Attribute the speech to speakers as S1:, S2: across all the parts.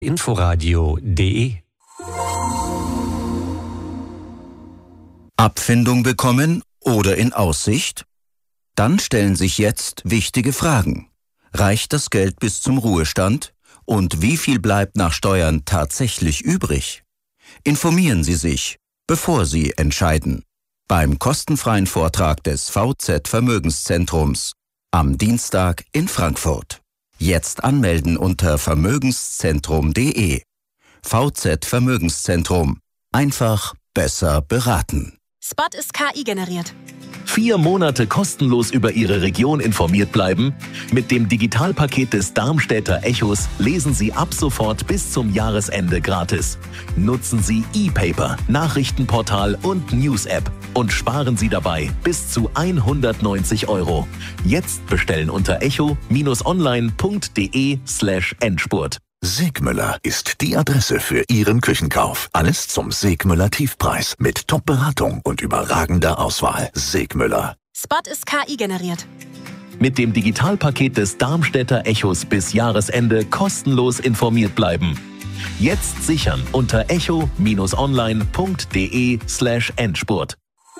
S1: Inforadio.de.
S2: Abfindung bekommen oder in Aussicht? Dann stellen sich jetzt wichtige Fragen. Reicht das Geld bis zum Ruhestand? Und wie viel bleibt nach Steuern tatsächlich übrig? Informieren Sie sich, bevor Sie entscheiden. Beim kostenfreien Vortrag des VZ Vermögenszentrums am Dienstag in Frankfurt. Jetzt anmelden unter vermögenszentrum.de. VZ Vermögenszentrum. Einfach besser beraten.
S3: Spot ist KI generiert.
S4: 4 Monate kostenlos über Ihre Region informiert bleiben? Mit dem Digitalpaket des Darmstädter Echos lesen Sie ab sofort bis zum Jahresende gratis. Nutzen Sie ePaper, Nachrichtenportal und News-App und sparen Sie dabei bis zu 190 €. Jetzt bestellen unter echo-online.de/Endspurt.
S5: Segmüller ist die Adresse für Ihren Küchenkauf. Alles zum Segmüller Tiefpreis mit Top-Beratung und überragender Auswahl. Segmüller.
S3: Spot ist KI generiert.
S4: Mit dem Digitalpaket des Darmstädter Echos bis Jahresende kostenlos informiert bleiben. Jetzt sichern unter echo-online.de/Endspurt.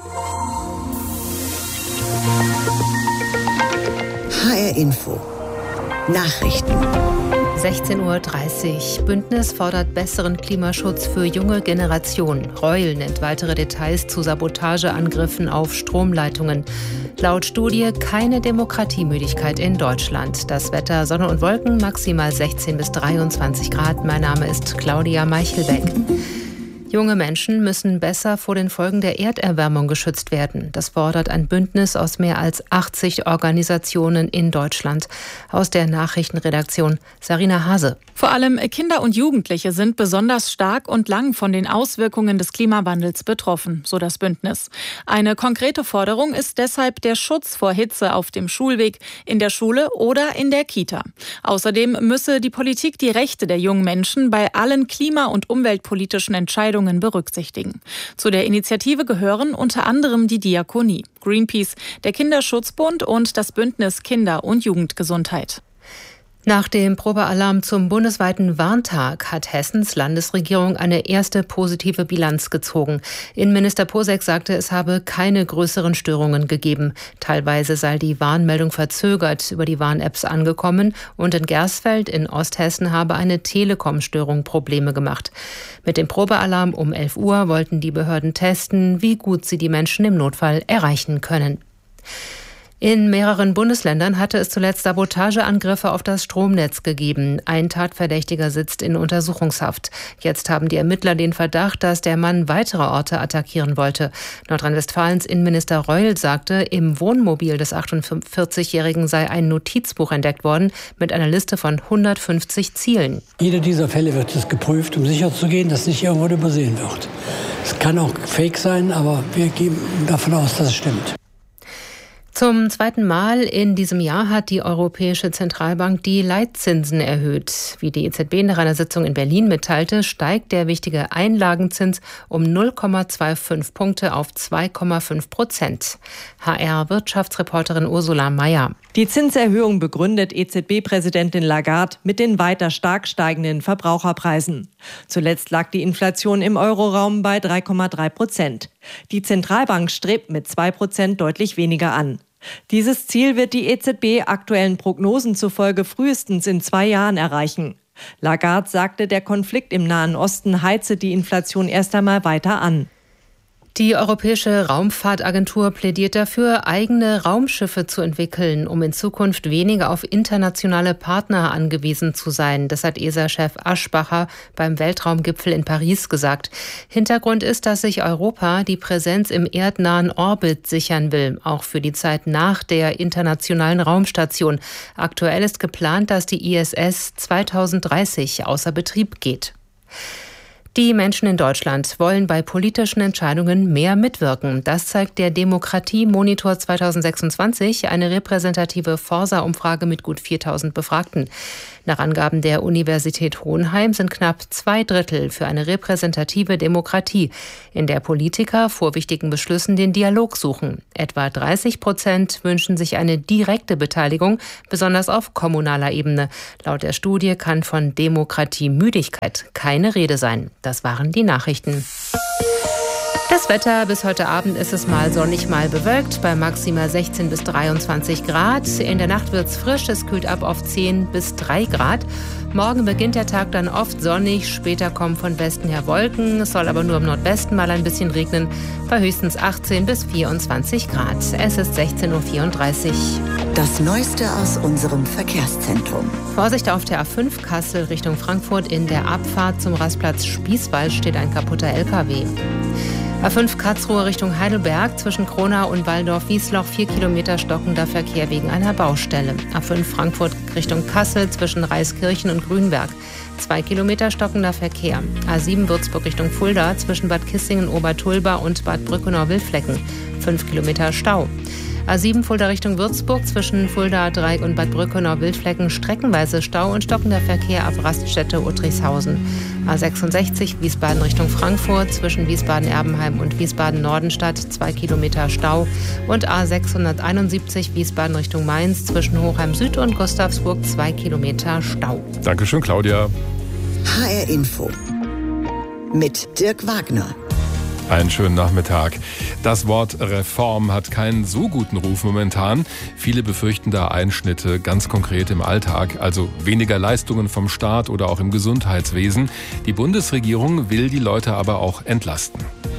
S6: HR Info. Nachrichten.
S7: 16:30 Uhr. Bündnis fordert besseren Klimaschutz für junge Generation. Reul nennt weitere Details zu Sabotageangriffen auf Stromleitungen. Laut Studie keine Demokratiemüdigkeit in Deutschland. Das Wetter Sonne und Wolken, maximal 16 bis 23 Grad. Mein Name ist Claudia Meichelbeck. Junge Menschen müssen besser vor den Folgen der Erderwärmung geschützt werden. Das fordert ein Bündnis aus mehr als 80 Organisationen in Deutschland. Aus der Nachrichtenredaktion Sarina Hase.
S8: Vor allem Kinder und Jugendliche sind besonders stark und lang von den Auswirkungen des Klimawandels betroffen, so das Bündnis. Eine konkrete Forderung ist deshalb der Schutz vor Hitze auf dem Schulweg, in der Schule oder in der Kita. Außerdem müsse die Politik die Rechte der jungen Menschen bei allen klima- und umweltpolitischen Entscheidungen berücksichtigen. Zu der Initiative gehören unter anderem die Diakonie, Greenpeace, der Kinderschutzbund und das Bündnis Kinder- und Jugendgesundheit.
S7: Nach dem Probealarm zum bundesweiten Warntag hat Hessens Landesregierung eine erste positive Bilanz gezogen. Innenminister Posek sagte, es habe keine größeren Störungen gegeben. Teilweise sei die Warnmeldung verzögert über die Warn-Apps angekommen und in Gersfeld in Osthessen habe eine Telekom-Störung Probleme gemacht. Mit dem Probealarm um 11 Uhr wollten die Behörden testen, wie gut sie die Menschen im Notfall erreichen können. In mehreren Bundesländern hatte es zuletzt Sabotageangriffe auf das Stromnetz gegeben. Ein Tatverdächtiger sitzt in Untersuchungshaft. Jetzt haben die Ermittler den Verdacht, dass der Mann weitere Orte attackieren wollte. Nordrhein-Westfalens Innenminister Reul sagte, im Wohnmobil des 48-Jährigen sei ein Notizbuch entdeckt worden mit einer Liste von 150 Zielen.
S9: Jeder dieser Fälle wird jetzt geprüft, um sicherzugehen, dass nicht irgendwo übersehen wird. Es kann auch fake sein, aber wir gehen davon aus, dass es stimmt.
S7: Zum zweiten Mal in diesem Jahr hat die Europäische Zentralbank die Leitzinsen erhöht. Wie die EZB nach einer Sitzung in Berlin mitteilte, steigt der wichtige Einlagenzins um 0,25 Punkte auf 2,5%. HR-Wirtschaftsreporterin Ursula Mayer.
S10: Die Zinserhöhung begründet EZB-Präsidentin Lagarde mit den weiter stark steigenden Verbraucherpreisen. Zuletzt lag die Inflation im Euroraum bei 3,3%. Die Zentralbank strebt mit 2% deutlich weniger an. Dieses Ziel wird die EZB aktuellen Prognosen zufolge frühestens in 2 Jahren erreichen. Lagarde sagte, der Konflikt im Nahen Osten heize die Inflation erst einmal weiter an.
S7: Die Europäische Raumfahrtagentur plädiert dafür, eigene Raumschiffe zu entwickeln, um in Zukunft weniger auf internationale Partner angewiesen zu sein. Das hat ESA-Chef Aschbacher beim Weltraumgipfel in Paris gesagt. Hintergrund ist, dass sich Europa die Präsenz im erdnahen Orbit sichern will, auch für die Zeit nach der internationalen Raumstation. Aktuell ist geplant, dass die ISS 2030 außer Betrieb geht. Die Menschen in Deutschland wollen bei politischen Entscheidungen mehr mitwirken. Das zeigt der Demokratie-Monitor 2026, eine repräsentative Forsa-Umfrage mit gut 4.000 Befragten. Nach Angaben der Universität Hohenheim sind knapp 2/3 für eine repräsentative Demokratie, in der Politiker vor wichtigen Beschlüssen den Dialog suchen. Etwa 30% wünschen sich eine direkte Beteiligung, besonders auf kommunaler Ebene. Laut der Studie kann von Demokratiemüdigkeit keine Rede sein. Das waren die Nachrichten. Das Wetter: bis heute Abend ist es mal sonnig, mal bewölkt, bei maximal 16 bis 23 Grad. In der Nacht wird es frisch, es kühlt ab auf 10 bis 3 Grad. Morgen beginnt der Tag dann oft sonnig, später kommen von Westen her Wolken. Es soll aber nur im Nordwesten mal ein bisschen regnen, bei höchstens 18 bis 24 Grad. Es ist 16:34 Uhr.
S6: Das Neueste aus unserem Verkehrszentrum.
S7: Vorsicht auf der A5 Kassel Richtung Frankfurt. In der Abfahrt zum Rastplatz Spießwald steht ein kaputter LKW. A5 Karlsruhe Richtung Heidelberg, zwischen Kronau und Walldorf-Wiesloch 4 Kilometer stockender Verkehr wegen einer Baustelle. A5 Frankfurt Richtung Kassel, zwischen Reiskirchen und Grünberg 2 Kilometer stockender Verkehr. A7 Würzburg Richtung Fulda, zwischen Bad Kissingen, Obertulba und Bad Brückenau-Wildflecken 5 Kilometer Stau. A7 Fulda Richtung Würzburg, zwischen Fulda Dreieck und Bad Brückenau-Wildflecken streckenweise Stau und stockender Verkehr ab Raststätte Uttrichshausen. A66 Wiesbaden Richtung Frankfurt, zwischen Wiesbaden-Erbenheim und Wiesbaden-Nordenstadt 2 Kilometer Stau. Und A671 Wiesbaden Richtung Mainz, zwischen Hochheim Süd und Gustavsburg 2 Kilometer Stau.
S1: Dankeschön, Claudia.
S6: HR Info mit Dirk Wagner.
S1: Einen schönen Nachmittag. Das Wort Reform hat keinen so guten Ruf momentan. Viele befürchten da Einschnitte, ganz konkret im Alltag, also weniger Leistungen vom Staat oder auch im Gesundheitswesen. Die Bundesregierung will die Leute aber auch entlasten.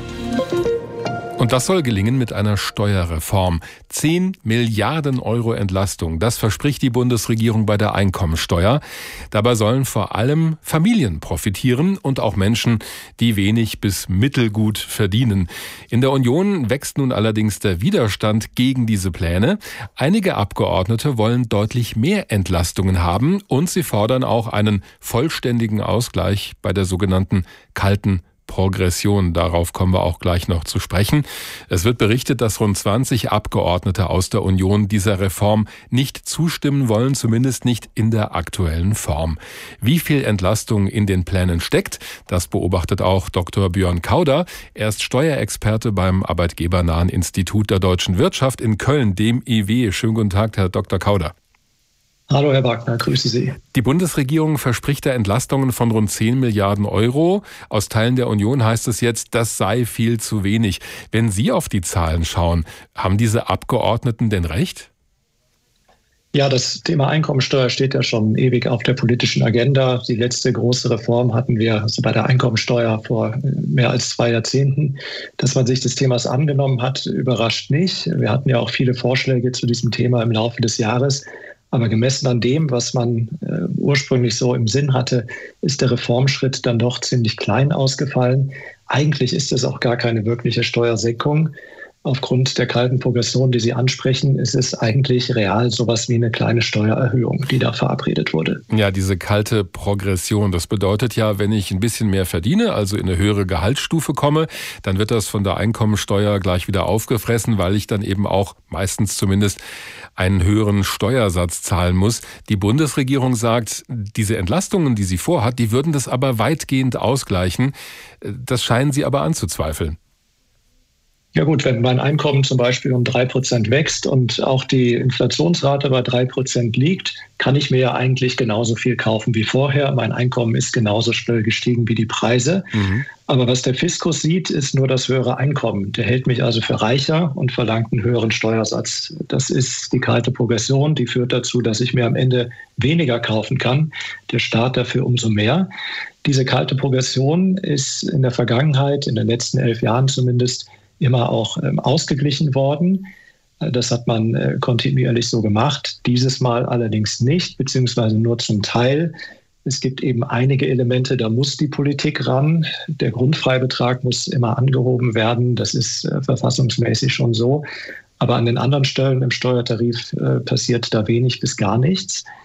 S1: Und das soll gelingen mit einer Steuerreform. 10 Milliarden Euro Entlastung, das verspricht die Bundesregierung bei der Einkommensteuer. Dabei sollen vor allem Familien profitieren und auch Menschen, die wenig bis mittelgut verdienen. In der Union wächst nun allerdings der Widerstand gegen diese Pläne. Einige Abgeordnete wollen deutlich mehr Entlastungen haben und sie fordern auch einen vollständigen Ausgleich bei der sogenannten kalten Progression. Darauf kommen wir auch gleich noch zu sprechen. Es wird berichtet, dass rund 20 Abgeordnete aus der Union dieser Reform nicht zustimmen wollen, zumindest nicht in der aktuellen Form. Wie viel Entlastung in den Plänen steckt, das beobachtet auch Dr. Björn Kauder. Er ist Steuerexperte beim Arbeitgebernahen Institut der Deutschen Wirtschaft in Köln, dem IW. Schönen guten Tag, Herr Dr. Kauder.
S11: Hallo Herr Wagner, grüße Sie.
S1: Die Bundesregierung verspricht da Entlastungen von rund 10 Milliarden Euro. Aus Teilen der Union heißt es jetzt, das sei viel zu wenig. Wenn Sie auf die Zahlen schauen, haben diese Abgeordneten denn recht?
S11: Ja, das Thema Einkommensteuer steht ja schon ewig auf der politischen Agenda. Die letzte große Reform hatten wir bei der Einkommensteuer vor mehr als 2 Jahrzehnten. Dass man sich des Themas angenommen hat, überrascht nicht. Wir hatten ja auch viele Vorschläge zu diesem Thema im Laufe des Jahres. Aber gemessen an dem, was man ursprünglich so im Sinn hatte, ist der Reformschritt dann doch ziemlich klein ausgefallen. Eigentlich ist es auch gar keine wirkliche Steuersenkung. Aufgrund der kalten Progression, die Sie ansprechen, ist es eigentlich real sowas wie eine kleine Steuererhöhung, die da verabredet wurde.
S1: Ja, diese kalte Progression, das bedeutet ja, wenn ich ein bisschen mehr verdiene, also in eine höhere Gehaltsstufe komme, dann wird das von der Einkommensteuer gleich wieder aufgefressen, weil ich dann eben auch meistens zumindest einen höheren Steuersatz zahlen muss. Die Bundesregierung sagt, diese Entlastungen, die sie vorhat, die würden das aber weitgehend ausgleichen. Das scheinen Sie aber anzuzweifeln.
S11: Ja gut, wenn mein Einkommen zum Beispiel um 3% wächst und auch die Inflationsrate bei 3% liegt, kann ich mir ja eigentlich genauso viel kaufen wie vorher. Mein Einkommen ist genauso schnell gestiegen wie die Preise. Aber was der Fiskus sieht, ist nur das höhere Einkommen. Der hält mich also für reicher und verlangt einen höheren Steuersatz. Das ist die kalte Progression, die führt dazu, dass ich mir am Ende weniger kaufen kann, der Staat dafür umso mehr. Diese kalte Progression ist in der Vergangenheit, in den letzten 11 Jahren zumindest, immer auch ausgeglichen worden. Das hat man kontinuierlich so gemacht. Dieses Mal allerdings nicht, beziehungsweise nur zum Teil. Es gibt eben einige Elemente, da muss die Politik ran. Der Grundfreibetrag muss immer angehoben werden. Das ist verfassungsmäßig schon so. Aber an den anderen Stellen im Steuertarif passiert da wenig bis gar nichts.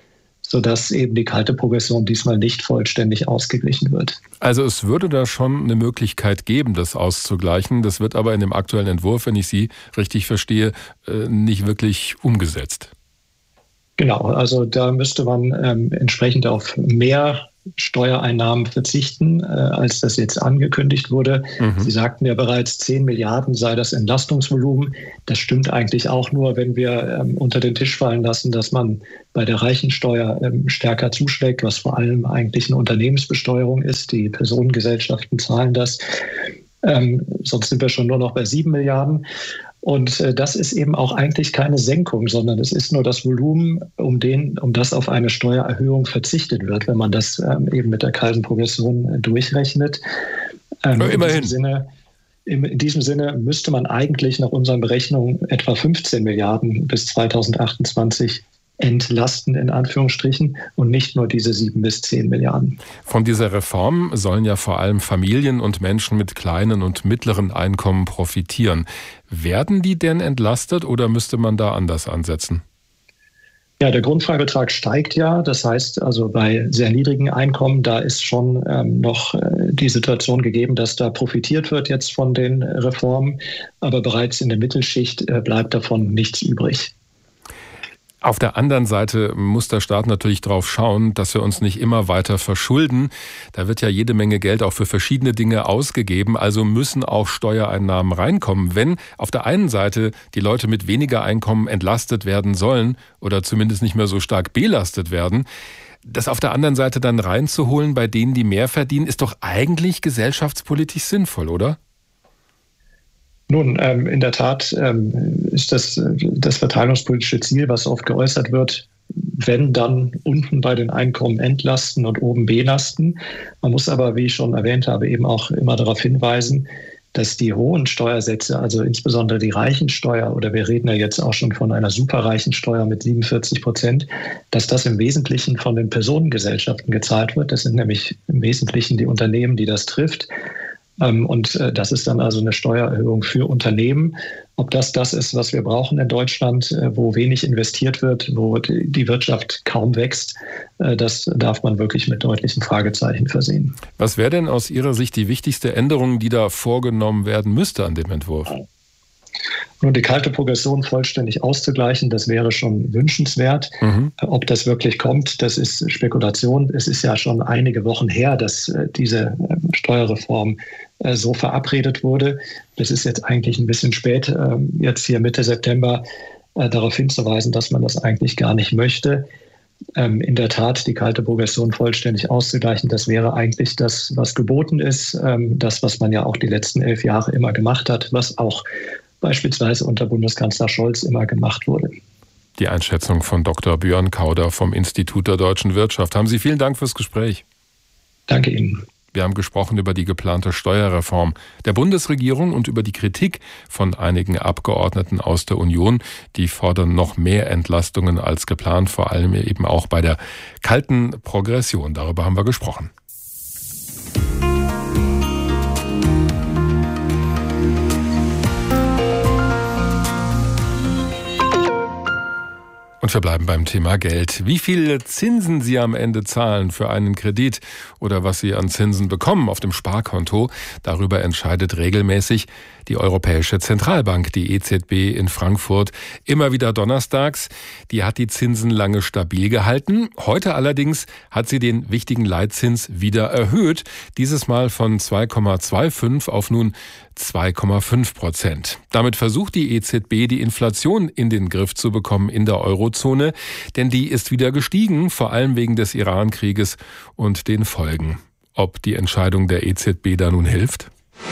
S11: sodass eben die kalte Progression diesmal nicht vollständig ausgeglichen wird.
S1: Also es würde da schon eine Möglichkeit geben, das auszugleichen. Das wird aber in dem aktuellen Entwurf, wenn ich Sie richtig verstehe, nicht wirklich umgesetzt.
S11: Genau, also da müsste man entsprechend auf mehr Steuereinnahmen verzichten, als das jetzt angekündigt wurde. Sie sagten ja bereits, 10 Milliarden sei das Entlastungsvolumen. Das stimmt eigentlich auch nur, wenn wir unter den Tisch fallen lassen, dass man bei der Reichensteuer stärker zuschlägt, was vor allem eigentlich eine Unternehmensbesteuerung ist. Die Personengesellschaften zahlen das. Sonst sind wir schon nur noch bei 7 Milliarden. Und das ist eben auch eigentlich keine Senkung, sondern es ist nur das Volumen, um das auf eine Steuererhöhung verzichtet wird, wenn man das eben mit der kalten Progression durchrechnet.
S1: Immerhin.
S11: In diesem Sinne müsste man eigentlich nach unseren Berechnungen etwa 15 Milliarden bis 2028 entlasten, in Anführungsstrichen, und nicht nur diese 7 bis 10 Milliarden.
S1: Von dieser Reform sollen ja vor allem Familien und Menschen mit kleinen und mittleren Einkommen profitieren. Werden die denn entlastet oder müsste man da anders ansetzen?
S11: Ja, der Grundfreibetrag steigt ja. Das heißt also bei sehr niedrigen Einkommen, da ist schon noch die Situation gegeben, dass da profitiert wird jetzt von den Reformen. Aber bereits in der Mittelschicht bleibt davon nichts übrig.
S1: Auf der anderen Seite muss der Staat natürlich darauf schauen, dass wir uns nicht immer weiter verschulden. Da wird ja jede Menge Geld auch für verschiedene Dinge ausgegeben. Also müssen auch Steuereinnahmen reinkommen. Wenn auf der einen Seite die Leute mit weniger Einkommen entlastet werden sollen oder zumindest nicht mehr so stark belastet werden, das auf der anderen Seite dann reinzuholen bei denen, die mehr verdienen, ist doch eigentlich gesellschaftspolitisch sinnvoll, oder?
S11: Nun, in der Tat ist das verteilungspolitische Ziel, was oft geäußert wird, wenn dann unten bei den Einkommen entlasten und oben belasten. Man muss aber, wie ich schon erwähnt habe, eben auch immer darauf hinweisen, dass die hohen Steuersätze, also insbesondere die Reichensteuer, oder wir reden ja jetzt auch schon von einer Superreichensteuer mit 47%, dass das im Wesentlichen von den Personengesellschaften gezahlt wird. Das sind nämlich im Wesentlichen die Unternehmen, die das trifft. Und das ist dann also eine Steuererhöhung für Unternehmen. Ob das ist, was wir brauchen in Deutschland, wo wenig investiert wird, wo die Wirtschaft kaum wächst, das darf man wirklich mit deutlichen Fragezeichen versehen.
S1: Was wäre denn aus Ihrer Sicht die wichtigste Änderung, die da vorgenommen werden müsste an dem Entwurf?
S11: Nun, die kalte Progression vollständig auszugleichen, das wäre schon wünschenswert. Ob das wirklich kommt, das ist Spekulation. Es ist ja schon einige Wochen her, dass diese Steuerreform so verabredet wurde. Das ist jetzt eigentlich ein bisschen spät, jetzt hier Mitte September darauf hinzuweisen, dass man das eigentlich gar nicht möchte. In der Tat, die kalte Progression vollständig auszugleichen, das wäre eigentlich das, was geboten ist. Das, was man ja auch die letzten 11 Jahre immer gemacht hat, was auch beispielsweise unter Bundeskanzler Scholz immer gemacht wurde.
S1: Die Einschätzung von Dr. Björn Kauder vom Institut der Deutschen Wirtschaft. Haben Sie vielen Dank fürs Gespräch.
S11: Danke Ihnen.
S1: Wir haben gesprochen über die geplante Steuerreform der Bundesregierung und über die Kritik von einigen Abgeordneten aus der Union. Die fordern noch mehr Entlastungen als geplant, vor allem eben auch bei der kalten Progression. Darüber haben wir gesprochen. Und wir bleiben beim Thema Geld. Wie viele Zinsen Sie am Ende zahlen für einen Kredit oder was Sie an Zinsen bekommen auf dem Sparkonto, darüber entscheidet regelmäßig die Europäische Zentralbank, die EZB in Frankfurt, immer wieder donnerstags. Die hat die Zinsen lange stabil gehalten. Heute allerdings hat sie den wichtigen Leitzins wieder erhöht. Dieses Mal von 2,25 auf nun 2,5%. Damit versucht die EZB, die Inflation in den Griff zu bekommen in der Eurozone, denn die ist wieder gestiegen, vor allem wegen des Iran-Krieges und den Folgen. Ob die Entscheidung der EZB da nun hilft?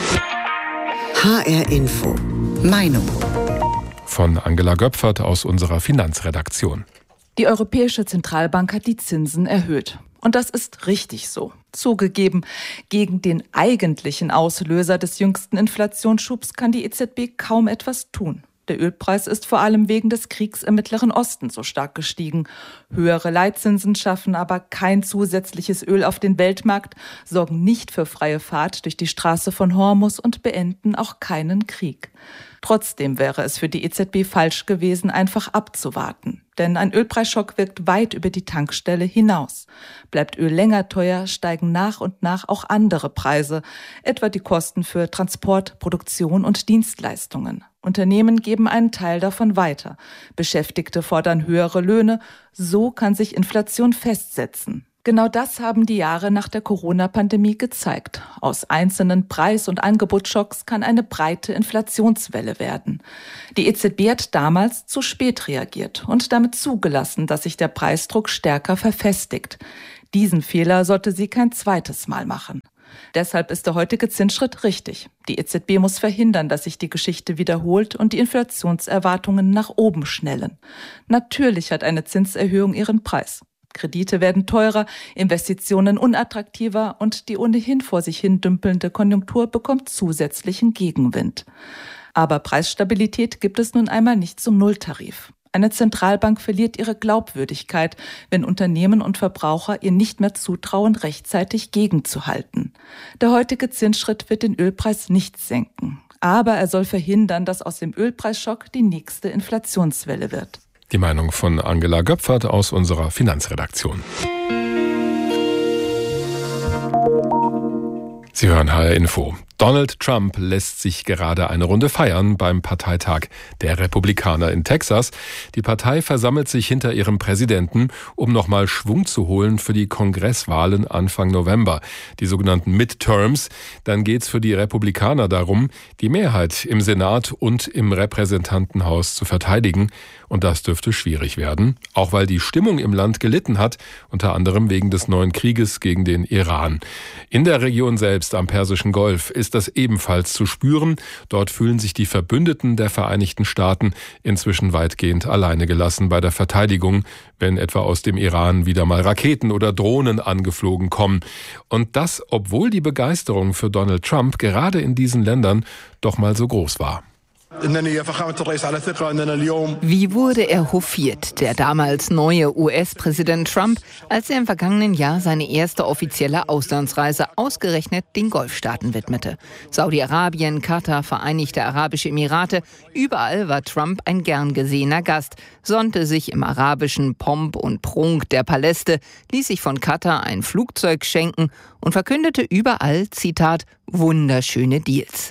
S6: HR Info. Meinung.
S1: Von Angela Göpfert aus unserer Finanzredaktion.
S12: Die Europäische Zentralbank hat die Zinsen erhöht. Und das ist richtig so. Zugegeben, gegen den eigentlichen Auslöser des jüngsten Inflationsschubs kann die EZB kaum etwas tun. Der Ölpreis ist vor allem wegen des Kriegs im Mittleren Osten so stark gestiegen. Höhere Leitzinsen schaffen aber kein zusätzliches Öl auf den Weltmarkt, sorgen nicht für freie Fahrt durch die Straße von Hormuz und beenden auch keinen Krieg. Trotzdem wäre es für die EZB falsch gewesen, einfach abzuwarten. Denn ein Ölpreisschock wirkt weit über die Tankstelle hinaus. Bleibt Öl länger teuer, steigen nach und nach auch andere Preise, etwa die Kosten für Transport, Produktion und Dienstleistungen. Unternehmen geben einen Teil davon weiter. Beschäftigte fordern höhere Löhne. So kann sich Inflation festsetzen. Genau das haben die Jahre nach der Corona-Pandemie gezeigt. Aus einzelnen Preis- und Angebotsschocks kann eine breite Inflationswelle werden. Die EZB hat damals zu spät reagiert und damit zugelassen, dass sich der Preisdruck stärker verfestigt. Diesen Fehler sollte sie kein zweites Mal machen. Deshalb ist der heutige Zinsschritt richtig. Die EZB muss verhindern, dass sich die Geschichte wiederholt und die Inflationserwartungen nach oben schnellen. Natürlich hat eine Zinserhöhung ihren Preis. Kredite werden teurer, Investitionen unattraktiver und die ohnehin vor sich hin dümpelnde Konjunktur bekommt zusätzlichen Gegenwind. Aber Preisstabilität gibt es nun einmal nicht zum Nulltarif. Eine Zentralbank verliert ihre Glaubwürdigkeit, wenn Unternehmen und Verbraucher ihr nicht mehr zutrauen, rechtzeitig gegenzuhalten. Der heutige Zinsschritt wird den Ölpreis nicht senken. Aber er soll verhindern, dass aus dem Ölpreisschock die nächste Inflationswelle wird.
S1: Die Meinung von Angela Göpfert aus unserer Finanzredaktion. Sie hören HR Info. Donald Trump lässt sich gerade eine Runde feiern beim Parteitag der Republikaner in Texas. Die Partei versammelt sich hinter ihrem Präsidenten, um nochmal Schwung zu holen für die Kongresswahlen Anfang November, die sogenannten Midterms. Dann geht's für die Republikaner darum, die Mehrheit im Senat und im Repräsentantenhaus zu verteidigen. Und das dürfte schwierig werden, auch weil die Stimmung im Land gelitten hat, unter anderem wegen des neuen Krieges gegen den Iran. In der Region selbst am Persischen Golf ist das ebenfalls zu spüren. Dort fühlen sich die Verbündeten der Vereinigten Staaten inzwischen weitgehend alleine gelassen bei der Verteidigung, wenn etwa aus dem Iran wieder mal Raketen oder Drohnen angeflogen kommen. Und das, obwohl die Begeisterung für Donald Trump gerade in diesen Ländern doch mal so groß war.
S13: Wie wurde er hofiert, der damals neue US-Präsident Trump, als er im vergangenen Jahr seine erste offizielle Auslandsreise ausgerechnet den Golfstaaten widmete. Saudi-Arabien, Katar, Vereinigte Arabische Emirate, überall war Trump ein gern gesehener Gast, sonnte sich im arabischen Pomp und Prunk der Paläste, ließ sich von Katar ein Flugzeug schenken und verkündete überall, Zitat, wunderschöne Deals.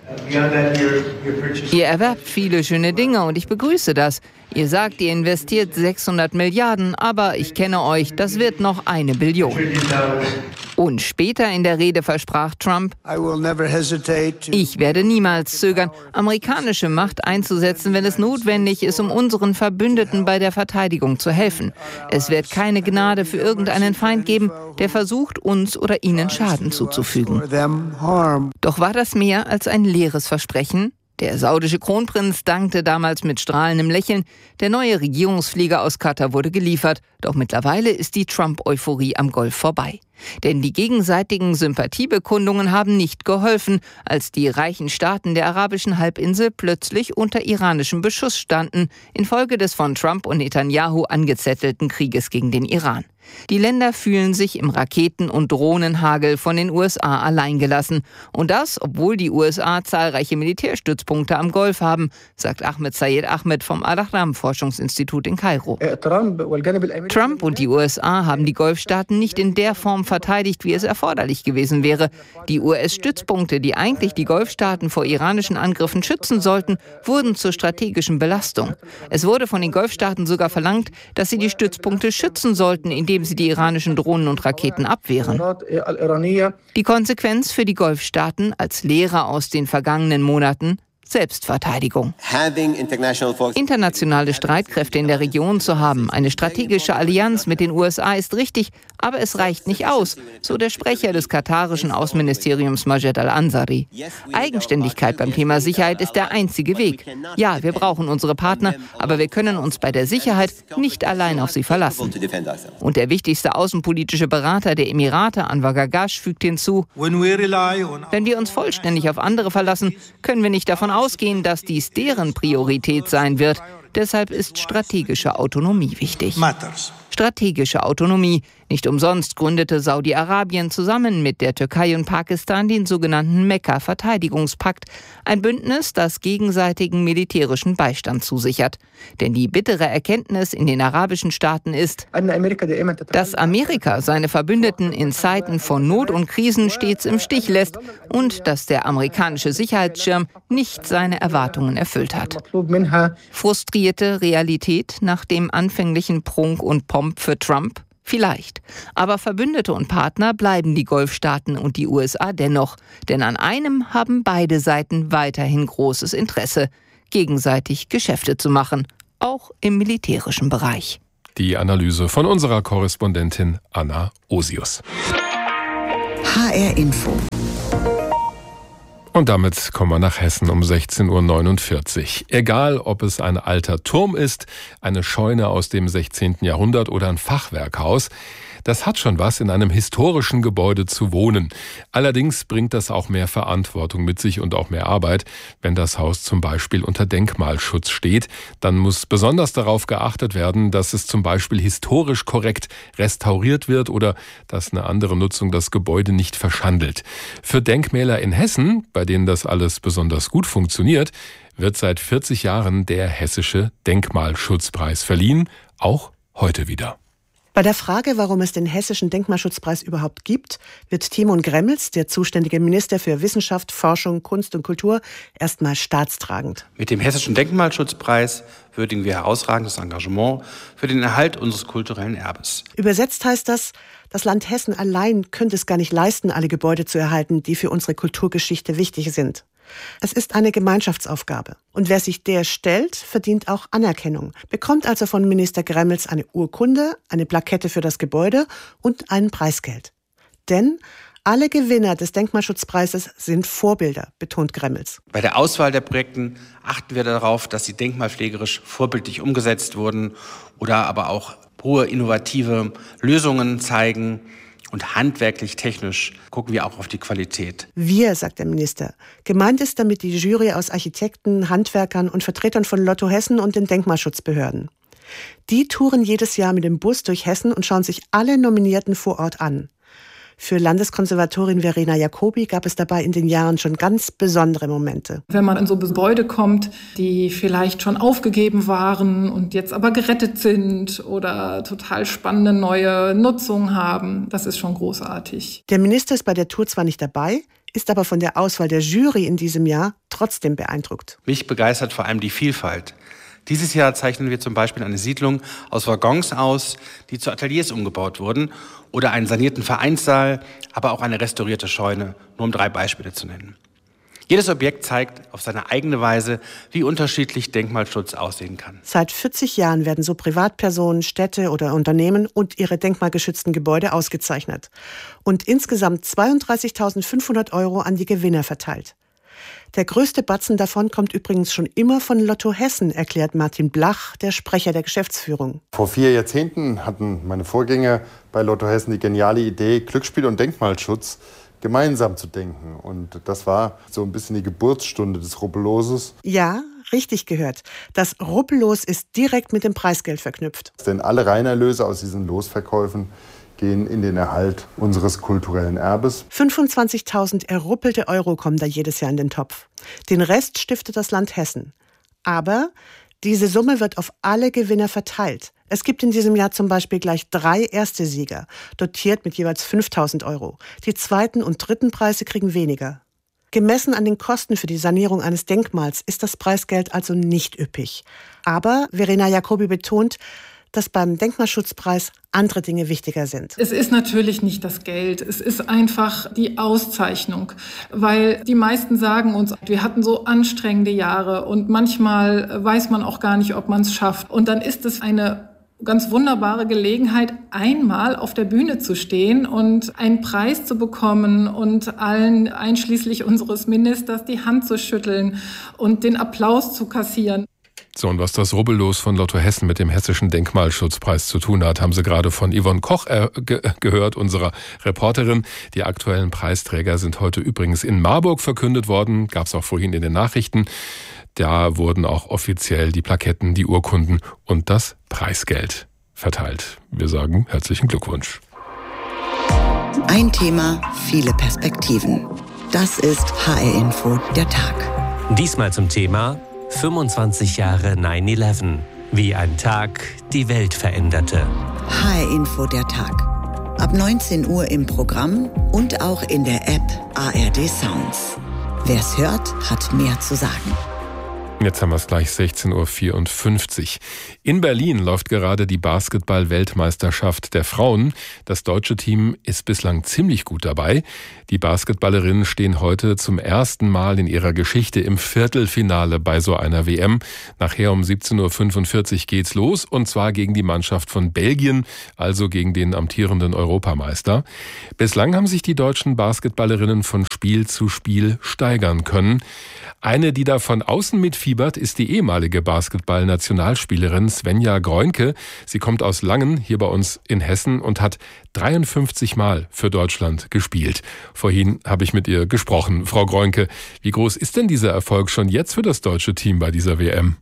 S13: Ihr erwerbt viele schöne Dinge und ich begrüße das. Ihr sagt, ihr investiert 600 Milliarden, aber ich kenne euch, das wird noch 1 Billion. Und später in der Rede versprach Trump, ich werde niemals zögern, amerikanische Macht einzusetzen, wenn es notwendig ist, um unseren Verbündeten bei der Verteidigung zu helfen. Es wird keine Gnade für irgendeinen Feind geben, der versucht, uns oder ihnen Schaden zuzufügen. Doch war das mehr als ein leeres Versprechen? Der saudische Kronprinz dankte damals mit strahlendem Lächeln. Der neue Regierungsflieger aus Katar wurde geliefert. Doch mittlerweile ist die Trump-Euphorie am Golf vorbei. Denn die gegenseitigen Sympathiebekundungen haben nicht geholfen, als die reichen Staaten der arabischen Halbinsel plötzlich unter iranischem Beschuss standen, infolge des von Trump und Netanyahu angezettelten Krieges gegen den Iran. Die Länder fühlen sich im Raketen- und Drohnenhagel von den USA alleingelassen. Und das, obwohl die USA zahlreiche Militärstützpunkte am Golf haben, sagt Ahmed Sayed Ahmed vom Al-Ahram-Forschungsinstitut in Kairo. Trump und die USA haben die Golfstaaten nicht in der Form verteidigt, wie es erforderlich gewesen wäre. Die US-Stützpunkte, die eigentlich die Golfstaaten vor iranischen Angriffen schützen sollten, wurden zur strategischen Belastung. Es wurde von den Golfstaaten sogar verlangt, dass sie die Stützpunkte schützen sollten, indem sie die iranischen Drohnen und Raketen abwehren. Die Konsequenz für die Golfstaaten als Lehre aus den vergangenen Monaten: Selbstverteidigung. Internationale Streitkräfte in der Region zu haben, eine strategische Allianz mit den USA ist richtig, aber es reicht nicht aus, so der Sprecher des katarischen Außenministeriums Majed Al-Ansari. Eigenständigkeit beim Thema Sicherheit ist der einzige Weg. Ja, wir brauchen unsere Partner, aber wir können uns bei der Sicherheit nicht allein auf sie verlassen. Und der wichtigste außenpolitische Berater der Emirate, Anwar Gargash, fügt hinzu: Wenn wir uns vollständig auf andere verlassen, können wir nicht davon ausgehen, dass dies deren Priorität sein wird. Deshalb ist strategische Autonomie wichtig. strategische Autonomie. Nicht umsonst gründete Saudi-Arabien zusammen mit der Türkei und Pakistan den sogenannten Mekka-Verteidigungspakt, ein Bündnis, das gegenseitigen militärischen Beistand zusichert. Denn die bittere Erkenntnis in den arabischen Staaten ist, dass Amerika seine Verbündeten in Zeiten von Not und Krisen stets im Stich lässt und dass der amerikanische Sicherheitsschirm nicht seine Erwartungen erfüllt hat. Frustrierte Realität nach dem anfänglichen Prunk und Pomp für Trump? Vielleicht. Aber Verbündete und Partner bleiben die Golfstaaten und die USA dennoch. Denn an einem haben beide Seiten weiterhin großes Interesse, gegenseitig Geschäfte zu machen, auch im militärischen Bereich.
S1: Die Analyse von unserer Korrespondentin Anna Osius.
S6: HR Info.
S1: Und damit kommen wir nach Hessen um 16.49 Uhr. Egal, ob es ein alter Turm ist, eine Scheune aus dem 16. Jahrhundert oder ein Fachwerkhaus, das hat schon was, in einem historischen Gebäude zu wohnen. Allerdings bringt das auch mehr Verantwortung mit sich und auch mehr Arbeit. Wenn das Haus zum Beispiel unter Denkmalschutz steht, dann muss besonders darauf geachtet werden, dass es zum Beispiel historisch korrekt restauriert wird oder dass eine andere Nutzung das Gebäude nicht verschandelt. Für Denkmäler in Hessen, bei denen das alles besonders gut funktioniert, wird seit 40 Jahren der Hessische Denkmalschutzpreis verliehen, auch heute wieder.
S14: Bei der Frage, warum es den Hessischen Denkmalschutzpreis überhaupt gibt, wird Timon Gremmels, der zuständige Minister für Wissenschaft, Forschung, Kunst und Kultur, erstmal staatstragend.
S15: Mit dem Hessischen Denkmalschutzpreis würdigen wir herausragendes Engagement für den Erhalt unseres kulturellen Erbes.
S14: Übersetzt heißt das Land Hessen allein könnte es gar nicht leisten, alle Gebäude zu erhalten, die für unsere Kulturgeschichte wichtig sind. Es ist eine Gemeinschaftsaufgabe. Und wer sich der stellt, verdient auch Anerkennung, bekommt also von Minister Gremmels eine Urkunde, eine Plakette für das Gebäude und ein Preisgeld. Denn alle Gewinner des Denkmalschutzpreises sind Vorbilder, betont Gremmels.
S15: Bei der Auswahl der Projekte achten wir darauf, dass sie denkmalpflegerisch vorbildlich umgesetzt wurden oder aber auch hohe innovative Lösungen zeigen. Und handwerklich, technisch gucken wir auch auf die Qualität.
S14: Wir, sagt der Minister. Gemeint ist damit die Jury aus Architekten, Handwerkern und Vertretern von Lotto Hessen und den Denkmalschutzbehörden. Die touren jedes Jahr mit dem Bus durch Hessen und schauen sich alle Nominierten vor Ort an. Für Landeskonservatorin Verena Jacobi gab es dabei in den Jahren schon ganz besondere Momente.
S16: Wenn man in so Gebäude kommt, die vielleicht schon aufgegeben waren und jetzt aber gerettet sind oder total spannende neue Nutzungen haben, das ist schon großartig.
S14: Der Minister ist bei der Tour zwar nicht dabei, ist aber von der Auswahl der Jury in diesem Jahr trotzdem beeindruckt.
S15: Mich begeistert vor allem die Vielfalt. Dieses Jahr zeichnen wir zum Beispiel eine Siedlung aus Waggons aus, die zu Ateliers umgebaut wurden, oder einen sanierten Vereinssaal, aber auch eine restaurierte Scheune, nur um 3 Beispiele zu nennen. Jedes Objekt zeigt auf seine eigene Weise, wie unterschiedlich Denkmalschutz aussehen kann.
S14: Seit 40 Jahren werden so Privatpersonen, Städte oder Unternehmen und ihre denkmalgeschützten Gebäude ausgezeichnet und insgesamt 32.500 € an die Gewinner verteilt. Der größte Batzen davon kommt übrigens schon immer von Lotto Hessen, erklärt Martin Blach, der Sprecher der Geschäftsführung.
S17: Vor 4 Jahrzehnten hatten meine Vorgänger bei Lotto Hessen die geniale Idee, Glücksspiel und Denkmalschutz gemeinsam zu denken. Und das war so ein bisschen die Geburtsstunde des Rubbelloses.
S14: Ja, richtig gehört. Das Rubbellos ist direkt mit dem Preisgeld verknüpft.
S17: Denn alle Reinerlöse aus diesen Losverkäufen gehen in den Erhalt unseres kulturellen Erbes.
S14: 25.000 erruppelte Euro kommen da jedes Jahr in den Topf. Den Rest stiftet das Land Hessen. Aber diese Summe wird auf alle Gewinner verteilt. Es gibt in diesem Jahr zum Beispiel gleich 3 erste Sieger, dotiert mit jeweils 5.000 €. Die zweiten und dritten Preise kriegen weniger. Gemessen an den Kosten für die Sanierung eines Denkmals ist das Preisgeld also nicht üppig. Aber Verena Jacobi betont, dass beim Denkmalschutzpreis andere Dinge wichtiger sind.
S16: Es ist natürlich nicht das Geld, es ist einfach die Auszeichnung, weil die meisten sagen uns, wir hatten so anstrengende Jahre und manchmal weiß man auch gar nicht, ob man es schafft. Und dann ist es eine ganz wunderbare Gelegenheit, einmal auf der Bühne zu stehen und einen Preis zu bekommen und allen, einschließlich unseres Ministers, die Hand zu schütteln und den Applaus zu kassieren.
S1: So, und was das Rubbellos von Lotto Hessen mit dem Hessischen Denkmalschutzpreis zu tun hat, haben Sie gerade von Yvonne Koch gehört, unserer Reporterin. Die aktuellen Preisträger sind heute übrigens in Marburg verkündet worden, gab es auch vorhin in den Nachrichten. Da wurden auch offiziell die Plaketten, die Urkunden und das Preisgeld verteilt. Wir sagen herzlichen Glückwunsch.
S6: Ein Thema, viele Perspektiven. Das ist HR Info der Tag.
S18: Diesmal zum Thema 25 Jahre 9/11. Wie ein Tag die Welt veränderte.
S6: HR Info der Tag. Ab 19 Uhr im Programm und auch in der App ARD Sounds. Wer's hört, hat mehr zu sagen.
S1: Jetzt haben wir es gleich 16.54 Uhr. In Berlin läuft gerade die Basketball-Weltmeisterschaft der Frauen. Das deutsche Team ist bislang ziemlich gut dabei. Die Basketballerinnen stehen heute zum ersten Mal in ihrer Geschichte im Viertelfinale bei so einer WM. Nachher um 17.45 Uhr geht's los, und zwar gegen die Mannschaft von Belgien, also gegen den amtierenden Europameister. Bislang haben sich die deutschen Basketballerinnen von Spiel zu Spiel steigern können. Eine, die da von außen mitfiebert, ist die ehemalige Basketball-Nationalspielerin Svenja Groenke. Sie kommt aus Langen, hier bei uns in Hessen, und hat 53 Mal für Deutschland gespielt. Vorhin habe ich mit ihr gesprochen. Frau Groenke, wie groß ist denn dieser Erfolg schon jetzt für das deutsche Team bei dieser WM?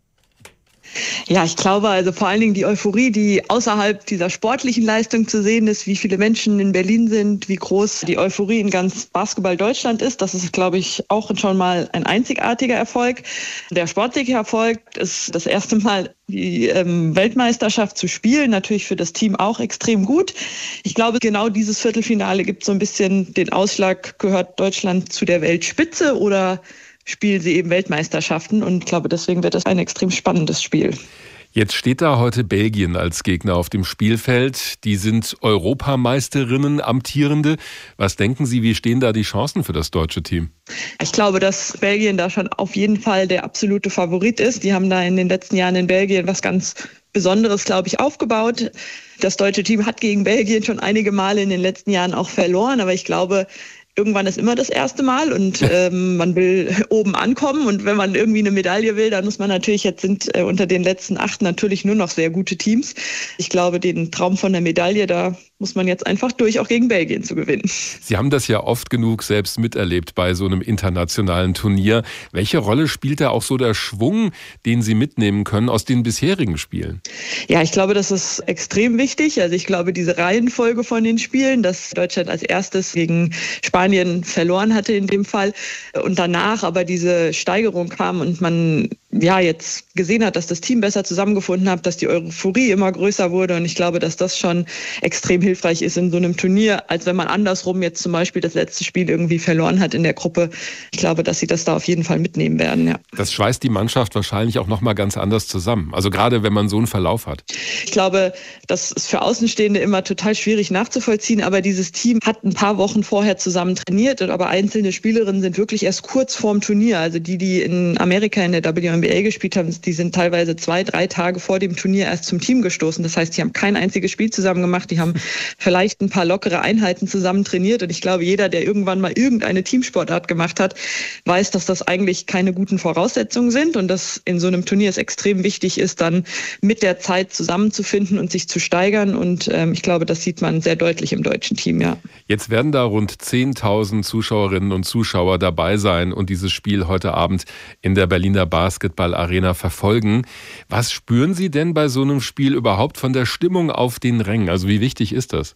S19: Ja, ich glaube also vor allen Dingen die Euphorie, die außerhalb dieser sportlichen Leistung zu sehen ist, wie viele Menschen in Berlin sind, wie groß die Euphorie in ganz Basketball Deutschland ist. Das ist, glaube ich, auch schon mal ein einzigartiger Erfolg. Der sportliche Erfolg ist das erste Mal die Weltmeisterschaft zu spielen, natürlich für das Team auch extrem gut. Ich glaube, genau dieses Viertelfinale gibt so ein bisschen den Ausschlag, gehört Deutschland zu der Weltspitze oder spielen sie eben Weltmeisterschaften, und ich glaube, deswegen wird das ein extrem spannendes Spiel.
S1: Jetzt steht da heute Belgien als Gegner auf dem Spielfeld. Die sind Europameisterinnen, amtierende. Was denken Sie, wie stehen da die Chancen für das deutsche Team?
S19: Ich glaube, dass Belgien da schon auf jeden Fall der absolute Favorit ist. Die haben da in den letzten Jahren in Belgien was ganz Besonderes, glaube ich, aufgebaut. Das deutsche Team hat gegen Belgien schon einige Male in den letzten Jahren auch verloren, aber ich glaube, irgendwann ist immer das erste Mal, und man will oben ankommen, und wenn man irgendwie eine Medaille will, dann muss man natürlich, jetzt sind unter den letzten 8 natürlich nur noch sehr gute Teams. Ich glaube, den Traum von der Medaille, da muss man jetzt einfach durch, auch gegen Belgien zu gewinnen.
S1: Sie haben das ja oft genug selbst miterlebt bei so einem internationalen Turnier. Welche Rolle spielt da auch so der Schwung, den Sie mitnehmen können aus den bisherigen Spielen?
S19: Ja, ich glaube, das ist extrem wichtig. Also ich glaube, diese Reihenfolge von den Spielen, dass Deutschland als erstes gegen Spanien verloren hatte in dem Fall und danach aber diese Steigerung kam und man jetzt gesehen hat, dass das Team besser zusammengefunden hat, dass die Euphorie immer größer wurde, und ich glaube, dass das schon extrem hilfreich ist in so einem Turnier, als wenn man andersrum jetzt zum Beispiel das letzte Spiel irgendwie verloren hat in der Gruppe. Ich glaube, dass sie das da auf jeden Fall mitnehmen werden, ja.
S1: Das schweißt die Mannschaft wahrscheinlich auch nochmal ganz anders zusammen, also gerade wenn man so einen Verlauf hat.
S19: Ich glaube, das ist für Außenstehende immer total schwierig nachzuvollziehen, aber dieses Team hat ein paar Wochen vorher zusammen trainiert, aber einzelne Spielerinnen sind wirklich erst kurz vorm Turnier, also die in Amerika in der WNBA gespielt haben, die sind teilweise 2-3 Tage vor dem Turnier erst zum Team gestoßen. Das heißt, die haben kein einziges Spiel zusammen gemacht, die haben vielleicht ein paar lockere Einheiten zusammen trainiert, und ich glaube, jeder, der irgendwann mal irgendeine Teamsportart gemacht hat, weiß, dass das eigentlich keine guten Voraussetzungen sind und dass in so einem Turnier es extrem wichtig ist, dann mit der Zeit zusammenzufinden und sich zu steigern, und ich glaube, das sieht man sehr deutlich im deutschen Team, ja.
S1: Jetzt werden da rund 10.000 Zuschauerinnen und Zuschauer dabei sein und dieses Spiel heute Abend in der Berliner Basketball-Arena verfolgen. Was spüren Sie denn bei so einem Spiel überhaupt von der Stimmung auf den Rängen? Also wie wichtig ist das?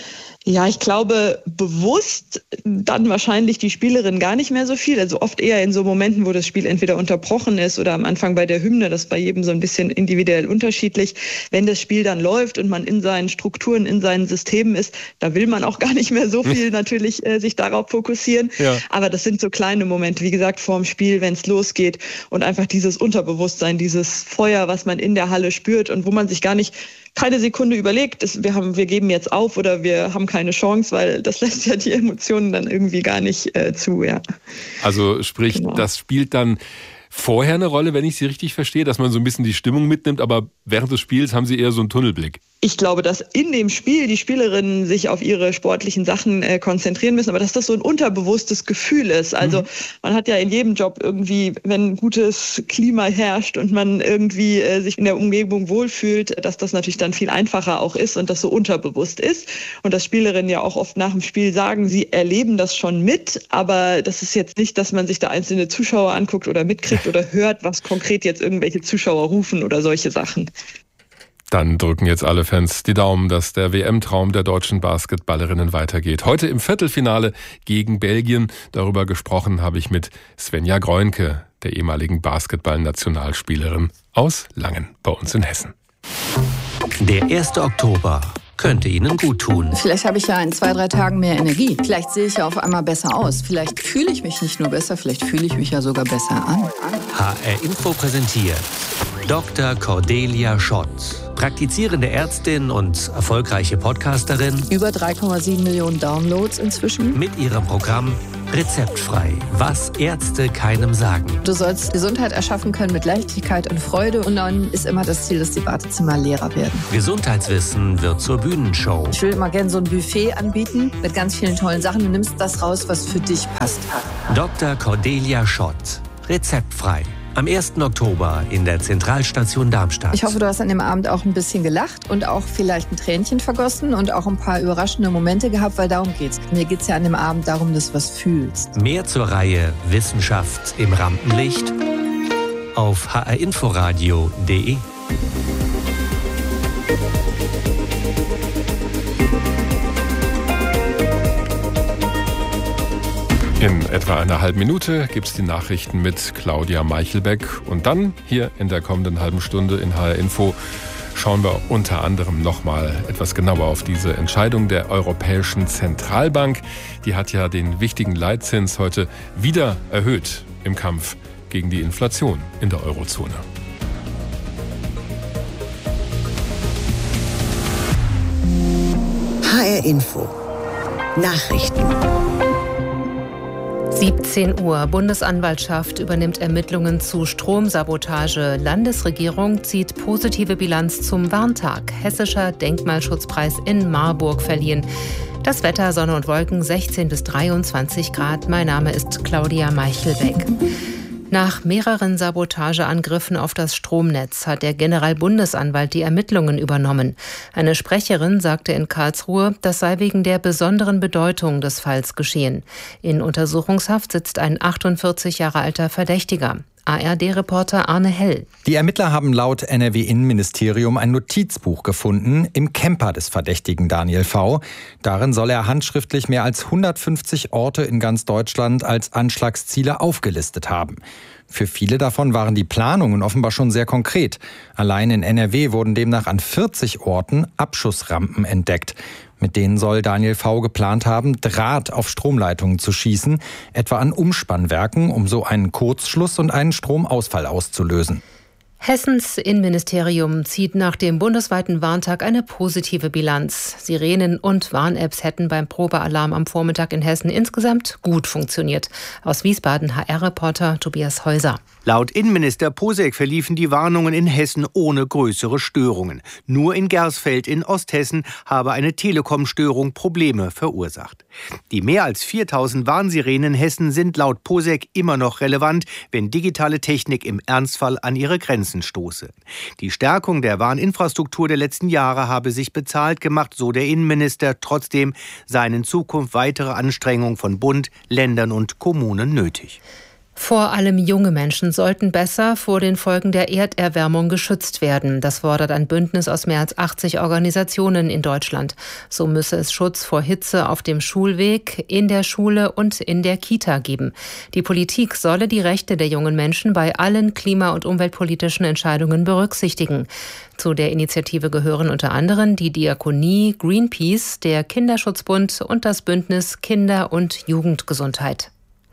S19: Ja, ich glaube, bewusst dann wahrscheinlich die Spielerin gar nicht mehr so viel. Also oft eher in so Momenten, wo das Spiel entweder unterbrochen ist oder am Anfang bei der Hymne. Das ist bei jedem so ein bisschen individuell unterschiedlich. Wenn das Spiel dann läuft und man in seinen Strukturen, in seinen Systemen ist, da will man auch gar nicht mehr so viel natürlich sich darauf fokussieren. Ja. Aber das sind so kleine Momente, wie gesagt, vorm Spiel, wenn es losgeht, und einfach dieses Unterbewusstsein, dieses Feuer, was man in der Halle spürt und wo man sich keine Sekunde überlegt, wir geben jetzt auf oder wir haben keine Chance, weil das lässt ja die Emotionen dann irgendwie gar nicht zu. Ja.
S1: Also sprich, genau. Das spielt dann vorher eine Rolle, wenn ich Sie richtig verstehe, dass man so ein bisschen die Stimmung mitnimmt, aber während des Spiels haben Sie eher so einen Tunnelblick.
S19: Ich glaube, dass in dem Spiel die Spielerinnen sich auf ihre sportlichen Sachen konzentrieren müssen, aber dass das so ein unterbewusstes Gefühl ist. Also man hat ja in jedem Job irgendwie, wenn gutes Klima herrscht und man irgendwie sich in der Umgebung wohlfühlt, dass das natürlich dann viel einfacher auch ist und das so unterbewusst ist. Und dass Spielerinnen ja auch oft nach dem Spiel sagen, sie erleben das schon mit, aber das ist jetzt nicht, dass man sich da einzelne Zuschauer anguckt oder mitkriegt oder hört, was konkret jetzt irgendwelche Zuschauer rufen oder solche Sachen.
S1: Dann drücken jetzt alle Fans die Daumen, dass der WM-Traum der deutschen Basketballerinnen weitergeht. Heute im Viertelfinale gegen Belgien. Darüber gesprochen habe ich mit Svenja Groenke, der ehemaligen Basketball-Nationalspielerin aus Langen bei uns in Hessen.
S18: Der 1. Oktober könnte Ihnen gut tun.
S20: Vielleicht habe ich ja in 2-3 Tagen mehr Energie. Vielleicht sehe ich ja auf einmal besser aus. Vielleicht fühle ich mich nicht nur besser, vielleicht fühle ich mich ja sogar besser an.
S18: HR Info präsentiert Dr. Cordelia Schott, praktizierende Ärztin und erfolgreiche Podcasterin.
S20: Über 3,7 Millionen Downloads inzwischen.
S18: Mit ihrem Programm Rezeptfrei, was Ärzte keinem sagen.
S20: Du sollst Gesundheit erschaffen können mit Leichtigkeit und Freude. Und dann ist immer das Ziel, dass die Wartezimmer leerer werden.
S18: Gesundheitswissen wird zur Bühnenshow.
S20: Ich will immer gerne so ein Buffet anbieten mit ganz vielen tollen Sachen. Du nimmst das raus, was für dich passt.
S18: Dr. Cordelia Schott, rezeptfrei. Am 1. Oktober in der Zentralstation Darmstadt.
S20: Ich hoffe, du hast an dem Abend auch ein bisschen gelacht und auch vielleicht ein Tränchen vergossen und auch ein paar überraschende Momente gehabt, weil darum geht's. Mir geht's ja an dem Abend darum, dass du was fühlst.
S18: Mehr zur Reihe Wissenschaft im Rampenlicht auf hrinforadio.de.
S1: In etwa einer halben Minute gibt es die Nachrichten mit Claudia Meichelbeck. Und dann hier in der kommenden halben Stunde in HR Info schauen wir unter anderem nochmal etwas genauer auf diese Entscheidung der Europäischen Zentralbank. Die hat ja den wichtigen Leitzins heute wieder erhöht im Kampf gegen die Inflation in der Eurozone.
S6: HR Info. Nachrichten.
S7: 17 Uhr. Bundesanwaltschaft übernimmt Ermittlungen zu Stromsabotage. Landesregierung zieht positive Bilanz zum Warntag. Hessischer Denkmalschutzpreis in Marburg verliehen. Das Wetter, Sonne und Wolken, 16 bis 23 Grad. Mein Name ist Claudia Meichelbeck. Nach mehreren Sabotageangriffen auf das Stromnetz hat der Generalbundesanwalt die Ermittlungen übernommen. Eine Sprecherin sagte in Karlsruhe, das sei wegen der besonderen Bedeutung des Falls geschehen. In Untersuchungshaft sitzt ein 48 Jahre alter Verdächtiger. ARD-Reporter Arne Hell.
S21: Die Ermittler haben laut NRW-Innenministerium ein Notizbuch gefunden im Camper des Verdächtigen Daniel V. Darin soll er handschriftlich mehr als 150 Orte in ganz Deutschland als Anschlagsziele aufgelistet haben. Für viele davon waren die Planungen offenbar schon sehr konkret. Allein in NRW wurden demnach an 40 Orten Abschussrampen entdeckt. Mit denen soll Daniel V. geplant haben, Draht auf Stromleitungen zu schießen, etwa an Umspannwerken, um so einen Kurzschluss und einen Stromausfall auszulösen.
S7: Hessens Innenministerium zieht nach dem bundesweiten Warntag eine positive Bilanz. Sirenen und Warn-Apps hätten beim Probealarm am Vormittag in Hessen insgesamt gut funktioniert. Aus Wiesbaden HR-Reporter Tobias Häuser.
S22: Laut Innenminister Posek verliefen die Warnungen in Hessen ohne größere Störungen. Nur in Gersfeld in Osthessen habe eine Telekom-Störung Probleme verursacht. Die mehr als 4000 Warnsirenen in Hessen sind laut Posek immer noch relevant, wenn digitale Technik im Ernstfall an ihre Grenzen stoße. Die Stärkung der Warninfrastruktur der letzten Jahre habe sich bezahlt gemacht, so der Innenminister. Trotzdem seien in Zukunft weitere Anstrengungen von Bund, Ländern und Kommunen nötig.
S7: Vor allem junge Menschen sollten besser vor den Folgen der Erderwärmung geschützt werden. Das fordert ein Bündnis aus mehr als 80 Organisationen in Deutschland. So müsse es Schutz vor Hitze auf dem Schulweg, in der Schule und in der Kita geben. Die Politik solle die Rechte der jungen Menschen bei allen klima- und umweltpolitischen Entscheidungen berücksichtigen. Zu der Initiative gehören unter anderem die Diakonie, Greenpeace, der Kinderschutzbund und das Bündnis Kinder- und Jugendgesundheit.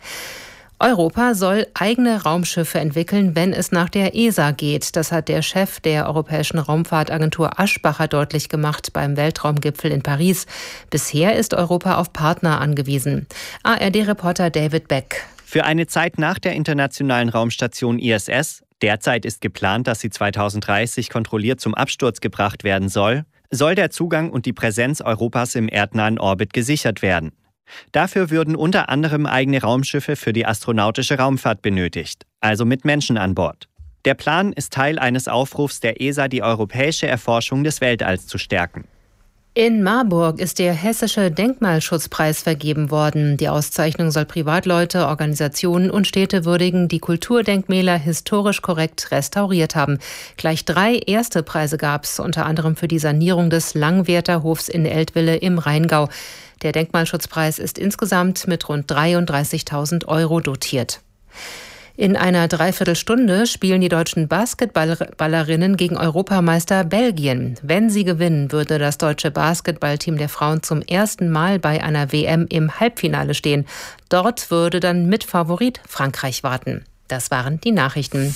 S7: Europa soll eigene Raumschiffe entwickeln, wenn es nach der ESA geht. Das hat der Chef der Europäischen Raumfahrtagentur Aschbacher deutlich gemacht beim Weltraumgipfel in Paris. Bisher ist Europa auf Partner angewiesen. ARD-Reporter David Beck.
S23: Für eine Zeit nach der internationalen Raumstation ISS, derzeit ist geplant, dass sie 2030 kontrolliert zum Absturz gebracht werden soll der Zugang und die Präsenz Europas im erdnahen Orbit gesichert werden. Dafür würden unter anderem eigene Raumschiffe für die astronautische Raumfahrt benötigt, also mit Menschen an Bord. Der Plan ist Teil eines Aufrufs der ESA, die europäische Erforschung des Weltalls zu stärken.
S7: In Marburg ist der Hessische Denkmalschutzpreis vergeben worden. Die Auszeichnung soll Privatleute, Organisationen und Städte würdigen, die Kulturdenkmäler historisch korrekt restauriert haben. Gleich 3 erste Preise gab es, unter anderem für die Sanierung des Langwerterhofs in Eltville im Rheingau. Der Denkmalschutzpreis ist insgesamt mit rund 33.000 € dotiert. In einer Dreiviertelstunde spielen die deutschen Basketballerinnen gegen Europameister Belgien. Wenn sie gewinnen, würde das deutsche Basketballteam der Frauen zum ersten Mal bei einer WM im Halbfinale stehen. Dort würde dann Mitfavorit Frankreich warten. Das waren die Nachrichten.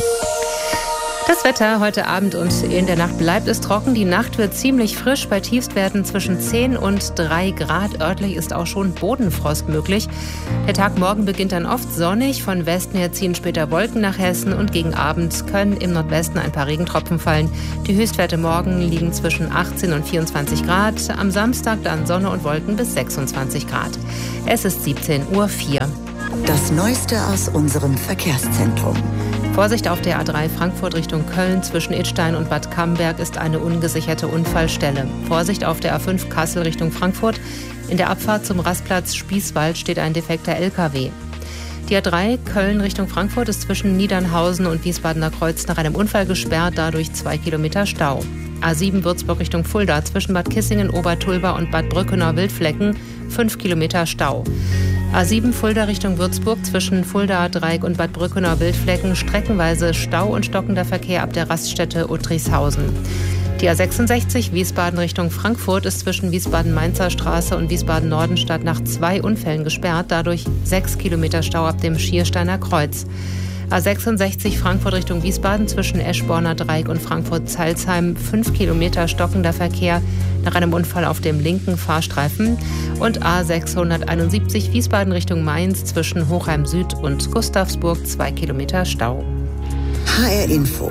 S7: Das Wetter heute Abend und in der Nacht bleibt es trocken. Die Nacht wird ziemlich frisch bei Tiefstwerten zwischen 10 und 3 Grad. Örtlich ist auch schon Bodenfrost möglich. Der Tag morgen beginnt dann oft sonnig. Von Westen her ziehen später Wolken nach Hessen und gegen Abend können im Nordwesten ein paar Regentropfen fallen. Die Höchstwerte morgen liegen zwischen 18 und 24 Grad. Am Samstag dann Sonne und Wolken bis 26 Grad. Es ist 17:04 Uhr.
S6: Das Neueste aus unserem Verkehrszentrum.
S7: Vorsicht auf der A3 Frankfurt Richtung Köln. Zwischen Idstein und Bad Camberg ist eine ungesicherte Unfallstelle. Vorsicht auf der A5 Kassel Richtung Frankfurt. In der Abfahrt zum Rastplatz Spießwald steht ein defekter LKW. Die A3 Köln Richtung Frankfurt ist zwischen Niedernhausen und Wiesbadener Kreuz nach einem Unfall gesperrt, dadurch 2 Kilometer Stau. A7 Würzburg Richtung Fulda zwischen Bad Kissingen, Obertulba und Bad Brückenau-Wildflecken 5 Kilometer Stau. A7 Fulda Richtung Würzburg zwischen Fulda, Dreieck und Bad Brückenau-Wildflecken streckenweise Stau und stockender Verkehr ab der Raststätte Uttrichshausen. Die A66 Wiesbaden Richtung Frankfurt ist zwischen Wiesbaden-Mainzer Straße und Wiesbaden-Nordenstadt nach 2 Unfällen gesperrt, dadurch 6 Kilometer Stau ab dem Schiersteiner Kreuz. A66 Frankfurt Richtung Wiesbaden zwischen Eschborner Dreieck und Frankfurt-Zeilsheim 5 Kilometer stockender Verkehr nach einem Unfall auf dem linken Fahrstreifen. Und A671 Wiesbaden Richtung Mainz zwischen Hochheim Süd und Gustavsburg 2 Kilometer Stau.
S6: HR Info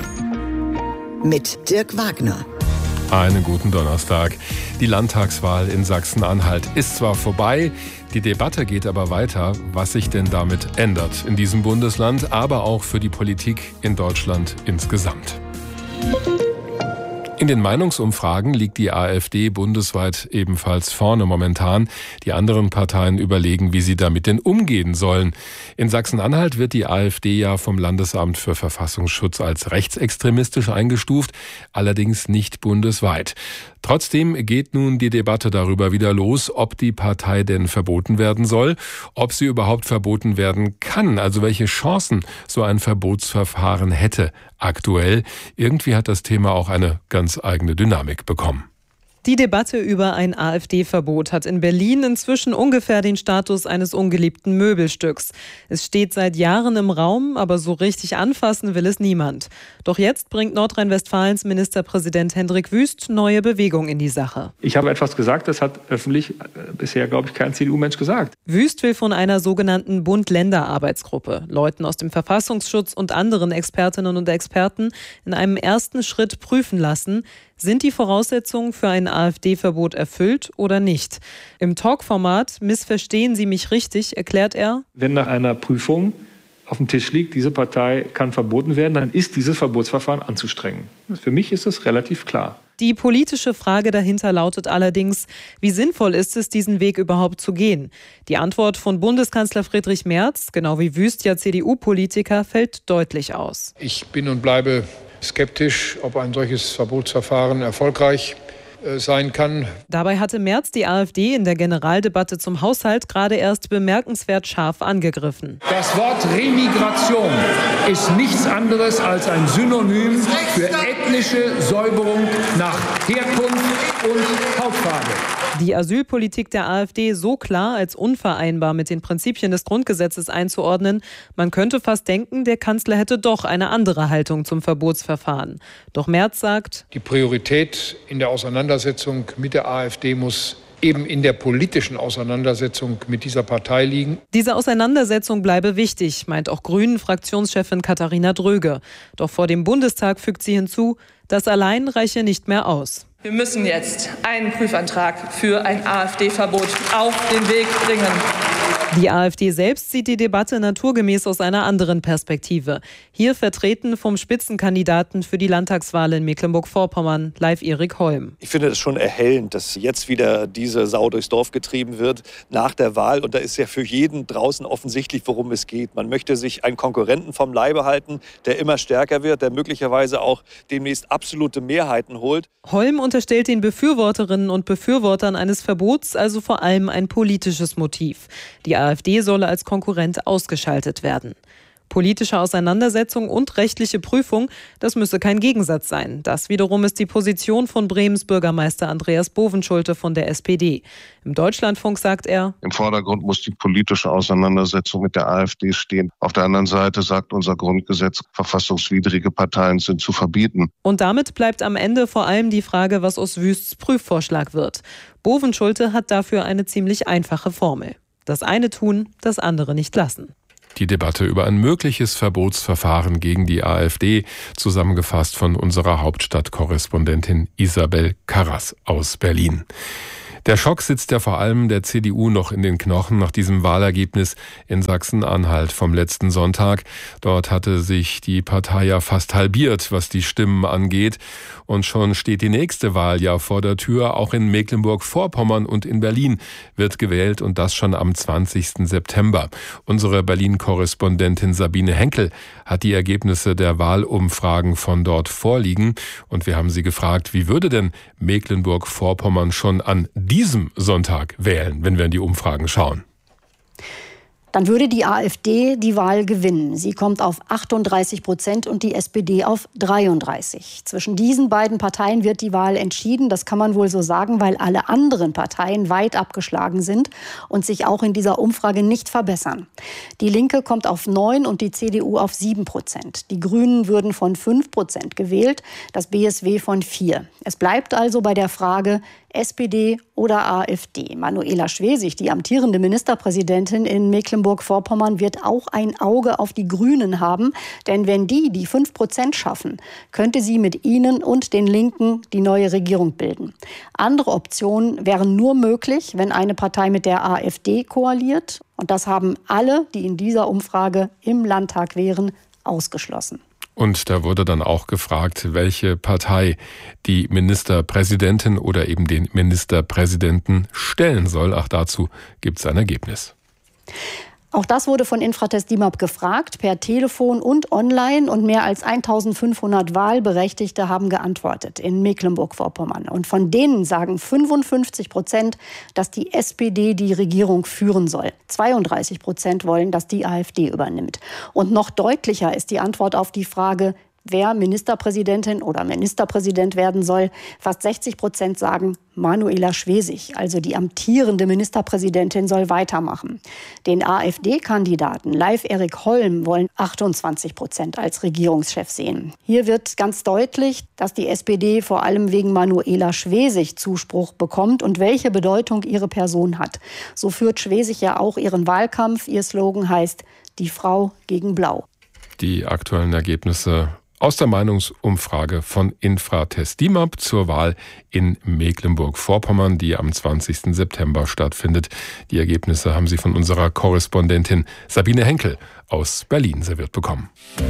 S6: mit Dirk Wagner.
S1: Einen guten Donnerstag. Die Landtagswahl in Sachsen-Anhalt ist zwar vorbei, die Debatte geht aber weiter, was sich denn damit ändert in diesem Bundesland, aber auch für die Politik in Deutschland insgesamt. In den Meinungsumfragen liegt die AfD bundesweit ebenfalls vorne momentan. Die anderen Parteien überlegen, wie sie damit denn umgehen sollen. In Sachsen-Anhalt wird die AfD ja vom Landesamt für Verfassungsschutz als rechtsextremistisch eingestuft, allerdings nicht bundesweit. Trotzdem geht nun die Debatte darüber wieder los, ob die Partei denn verboten werden soll, ob sie überhaupt verboten werden kann, also welche Chancen so ein Verbotsverfahren hätte aktuell. Irgendwie hat das Thema auch eine ganz eigene Dynamik bekommen.
S10: Die Debatte über ein AfD-Verbot hat in Berlin inzwischen ungefähr den Status eines ungeliebten Möbelstücks. Es steht seit Jahren im Raum, aber so richtig anfassen will es niemand. Doch jetzt bringt Nordrhein-Westfalens Ministerpräsident Hendrik Wüst neue Bewegung in die Sache.
S2: Ich habe etwas gesagt, das hat öffentlich bisher, glaube ich, kein CDU-Mensch gesagt.
S10: Wüst will von einer sogenannten Bund-Länder-Arbeitsgruppe, Leuten aus dem Verfassungsschutz und anderen Expertinnen und Experten, in einem ersten Schritt prüfen lassen, sind die Voraussetzungen für ein AfD-Verbot erfüllt oder nicht? Im Talkformat Missverstehen Sie mich richtig erklärt er:
S2: Wenn nach einer Prüfung auf dem Tisch liegt, diese Partei kann verboten werden, dann ist dieses Verbotsverfahren anzustrengen. Für mich ist es relativ klar.
S10: Die politische Frage dahinter lautet allerdings, wie sinnvoll ist es, diesen Weg überhaupt zu gehen? Die Antwort von Bundeskanzler Friedrich Merz, genau wie Wüst ja CDU-Politiker, fällt deutlich aus.
S3: Ich bin und bleibe skeptisch, ob ein solches Verbotsverfahren erfolgreich sein kann.
S10: Dabei hatte Merz die AfD in der Generaldebatte zum Haushalt gerade erst bemerkenswert scharf angegriffen.
S3: Das Wort Remigration ist nichts anderes als ein Synonym für ethnische Säuberung nach Herkunft und Hautfarbe.
S10: Die Asylpolitik der AfD so klar als unvereinbar mit den Prinzipien des Grundgesetzes einzuordnen, man könnte fast denken, der Kanzler hätte doch eine andere Haltung zum Verbotsverfahren. Doch Merz sagt:
S3: Die Priorität in der Auseinandersetzung mit der AfD muss eben in der politischen Auseinandersetzung mit dieser Partei liegen.
S10: Diese Auseinandersetzung bleibe wichtig, meint auch Grünen-Fraktionschefin Katharina Dröge. Doch vor dem Bundestag fügt sie hinzu, das allein reiche nicht mehr aus.
S5: Wir müssen jetzt einen Prüfantrag für ein AfD-Verbot auf den Weg bringen.
S4: Die AfD selbst sieht die Debatte naturgemäß aus einer anderen Perspektive. Hier vertreten vom Spitzenkandidaten für die Landtagswahl in Mecklenburg-Vorpommern, Leif Erik Holm.
S5: Ich finde es schon erhellend, dass jetzt wieder diese Sau durchs Dorf getrieben wird nach der Wahl. Und da ist ja für jeden draußen offensichtlich, worum es geht. Man möchte sich einen Konkurrenten vom Leibe halten, der immer stärker wird, der möglicherweise auch demnächst absolute Mehrheiten holt.
S4: Holm unterstellt den Befürworterinnen und Befürwortern eines Verbots also vor allem ein politisches Motiv. Die AfD solle als Konkurrent ausgeschaltet werden. Politische Auseinandersetzung und rechtliche Prüfung, das müsse kein Gegensatz sein. Das wiederum ist die Position von Bremens Bürgermeister Andreas Bovenschulte von der SPD. Im Deutschlandfunk sagt er:
S8: Im Vordergrund muss die politische Auseinandersetzung mit der AfD stehen. Auf der anderen Seite sagt unser Grundgesetz, verfassungswidrige Parteien sind zu verbieten.
S4: Und damit bleibt am Ende vor allem die Frage, was aus Wüsts Prüfvorschlag wird. Bovenschulte hat dafür eine ziemlich einfache Formel. Das eine tun, das andere nicht lassen.
S1: Die Debatte über ein mögliches Verbotsverfahren gegen die AfD, zusammengefasst von unserer Hauptstadtkorrespondentin Isabel Karras aus Berlin. Der Schock sitzt ja vor allem der CDU noch in den Knochen nach diesem Wahlergebnis in Sachsen-Anhalt vom letzten Sonntag. Dort hatte sich die Partei ja fast halbiert, was die Stimmen angeht. Und schon steht die nächste Wahl ja vor der Tür. Auch in Mecklenburg-Vorpommern und in Berlin wird gewählt, und das schon am 20. September. Unsere Berlin-Korrespondentin Sabine Henkel hat die Ergebnisse der Wahlumfragen von dort vorliegen. Und wir haben sie gefragt, wie würde denn Mecklenburg-Vorpommern schon an diesem Sonntag wählen, wenn wir in die Umfragen schauen?
S24: Dann würde die AfD die Wahl gewinnen. Sie kommt auf 38% und die SPD auf 33%. Zwischen diesen beiden Parteien wird die Wahl entschieden. Das kann man wohl so sagen, weil alle anderen Parteien weit abgeschlagen sind und sich auch in dieser Umfrage nicht verbessern. Die Linke kommt auf 9% und die CDU auf 7%. Die Grünen würden von 5% gewählt, das BSW von 4%. Es bleibt also bei der Frage, SPD oder AfD. Manuela Schwesig, die amtierende Ministerpräsidentin in Mecklenburg-Vorpommern, wird auch ein Auge auf die Grünen haben. Denn wenn die 5% schaffen, könnte sie mit ihnen und den Linken die neue Regierung bilden. Andere Optionen wären nur möglich, wenn eine Partei mit der AfD koaliert. Und das haben alle, die in dieser Umfrage im Landtag wären, ausgeschlossen.
S1: Und da wurde dann auch gefragt, welche Partei die Ministerpräsidentin oder eben den Ministerpräsidenten stellen soll. Auch dazu gibt es ein Ergebnis.
S24: Auch das wurde von Infratest DIMAP gefragt, per Telefon und online. Und mehr als 1500 Wahlberechtigte haben geantwortet in Mecklenburg-Vorpommern. Und von denen sagen 55%, dass die SPD die Regierung führen soll. 32% wollen, dass die AfD übernimmt. Und noch deutlicher ist die Antwort auf die Frage, wer Ministerpräsidentin oder Ministerpräsident werden soll. Fast 60% sagen, Manuela Schwesig, also die amtierende Ministerpräsidentin, soll weitermachen. Den AfD-Kandidaten Leif Erik Holm wollen 28% als Regierungschef sehen. Hier wird ganz deutlich, dass die SPD vor allem wegen Manuela Schwesig Zuspruch bekommt und welche Bedeutung ihre Person hat. So führt Schwesig ja auch ihren Wahlkampf. Ihr Slogan heißt „Die Frau gegen Blau".
S1: Die aktuellen Ergebnisse aus der Meinungsumfrage von Infratest DIMAP zur Wahl in Mecklenburg-Vorpommern, die am 20. September stattfindet. Die Ergebnisse haben Sie von unserer Korrespondentin Sabine Henkel aus Berlin serviert bekommen.